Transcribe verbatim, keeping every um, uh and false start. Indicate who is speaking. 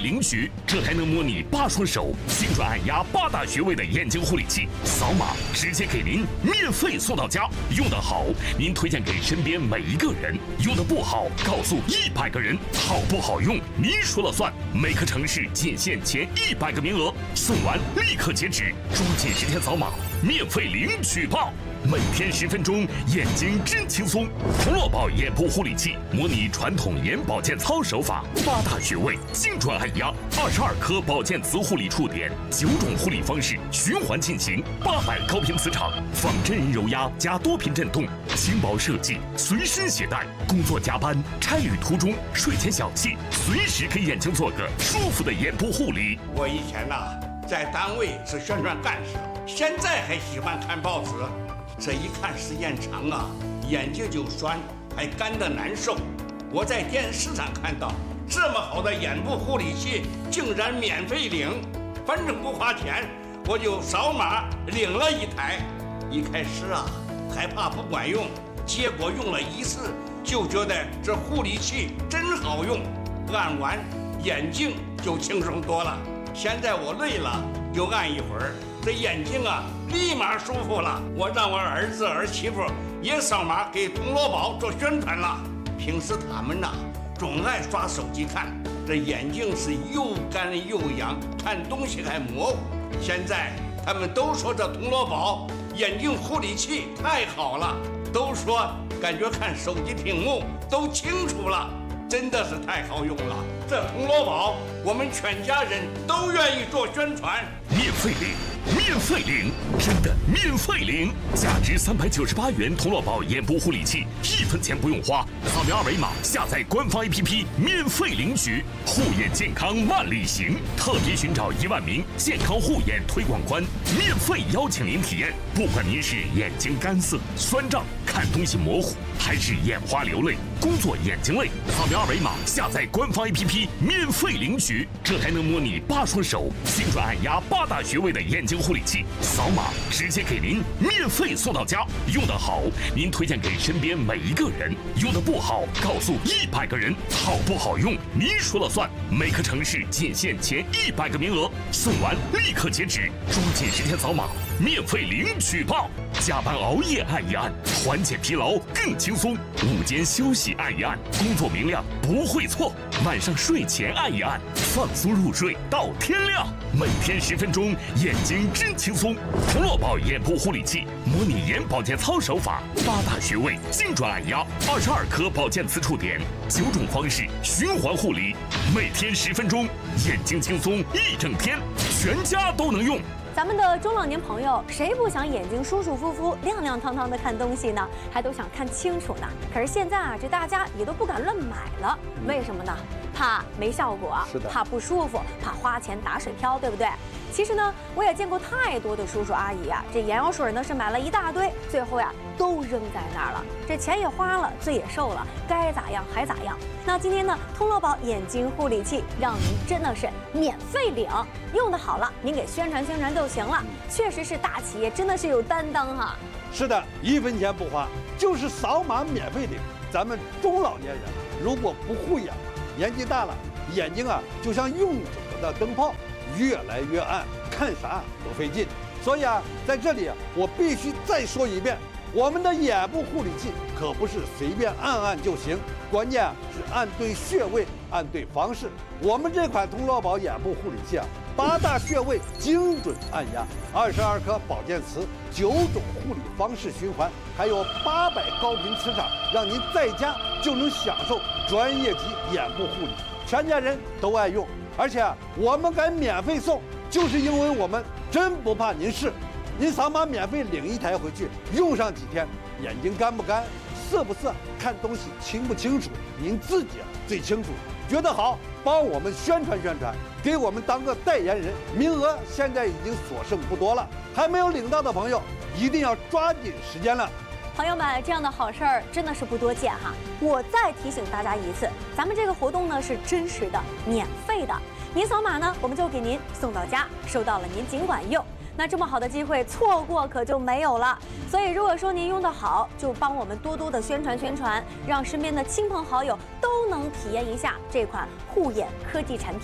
Speaker 1: 灵局，这台能模拟八双手、精准按压八大穴位的眼睛护理器，扫码直接给您免费送到家。用得好，您推荐给身边每一个人；用得不好，告诉一百个人。好不好用，您说了算。每个城市仅限前一百个名额，送完立刻截止，抓紧时间扫码，免费领取吧。每天十分钟，眼睛真轻松。童乐宝眼部护理器模拟传统眼保健操手法，八大穴位精准按压，二十二颗保健磁护理触点，九种护理方式循环进行，八百高频磁场，仿真人揉压加多频震动，轻薄设计，随身携带。工作加班、差旅途中、睡前小憩，随时给眼睛做个舒服的眼部护理。
Speaker 2: 我以前呐，在单位是宣传干事，现在还喜欢看报纸。这一看时间长啊，眼睛就酸，还干得难受。我在电视上看到这么好的眼部护理器，竟然免费领，反正不花钱，我就扫码领了一台。一开始啊，害怕不管用，结果用了一次，就觉得这护理器真好用，按完眼睛就轻松多了。现在我累了，就按一会儿。这眼睛啊，立马舒服了。我让我儿子儿媳妇也扫码给铜锣宝做宣传了。平时他们呐，总爱刷手机看，这眼睛是又干又痒，看东西还模糊。现在他们都说这铜锣宝眼睛护理器太好了，都说感觉看手机屏幕都清楚了，真的是太好用了。这铜锣宝，我们全家人都愿意做宣传，
Speaker 1: 免费领。免费领，真的免费领！价值三百九十八元童乐宝眼部护理器，一分钱不用花，扫描二维码下载官方 A P P， 免费领取。护眼健康万里行，特别寻找一万名健康护眼推广官，免费邀请您体验。不管您是眼睛干涩、酸胀、看东西模糊，还是眼花流泪、工作眼睛累，扫描二维码下载官方 A P P， 免费领取。这台能模拟八双手、精准按压八大穴位的眼睛护理器，扫码直接给您免费送到家。用得好，您推荐给身边每一个人；用得不好，告诉一百个人。好不好用，您说了算。每个城市仅限前一百个名额，送完立刻截止，抓紧时间扫码，免费领取吧。加班熬夜按一按，缓解疲劳更轻松；午间休息按一按，工作明亮不会错；晚上睡前按一按，放松入睡到天亮。每天十分钟，眼睛真轻松。童乐宝眼部护理器模拟眼保健操手法，八大穴位精准按压，二十二颗保健磁触点，九种方式循环护理。每天十分钟，眼睛轻松一整天，全家都能用。
Speaker 3: 咱们的中老年朋友，谁不想眼睛舒舒服服、亮亮堂堂的看东西呢？还都想看清楚呢。可是现在啊，这大家也都不敢乱买了，为什么呢？怕没效果，
Speaker 4: 是的，
Speaker 3: 怕不舒服，怕花钱打水漂，对不对？其实呢，我也见过太多的叔叔阿姨啊，这眼药水呢是买了一大堆，最后呀都扔在那儿了，这钱也花了，罪也受了，该咋样还咋样。那今天呢，通乐宝眼睛护理器让您真的是免费领，用的好了，您给宣传宣传就行了。确实是大企业，真的是有担当哈。
Speaker 4: 是的，一分钱不花，就是扫码免费领。咱们中老年人如果不护眼，年纪大了，眼睛啊就像用久了的灯泡，越来越暗，看啥都费劲。所以啊，在这里啊，我必须再说一遍，我们的眼部护理器可不是随便按按就行，关键啊是按对穴位，按对方式。我们这款通乐宝眼部护理器啊，八大穴位精准按压，二十二颗保健磁，九种护理方式循环，还有八百高频磁场，让您在家就能享受专业级眼部护理，全家人都爱用。而且啊，我们敢免费送，就是因为我们真不怕您试。您扫码免费领一台回去，用上几天，眼睛干不干、涩不涩、看东西清不清楚，您自己啊最清楚。觉得好，帮我们宣传宣传，给我们当个代言人。名额现在已经所剩不多了，还没有领到的朋友一定要抓紧时间了。
Speaker 3: 朋友们，这样的好事儿真的是不多见哈。我再提醒大家一次，咱们这个活动呢是真实的、免费的。您扫码呢，我们就给您送到家，收到了您尽管用。那这么好的机会，错过可就没有了。所以如果说您用得好，就帮我们多多的宣传宣传，让身边的亲朋好友都能体验一下这款护眼科技产品。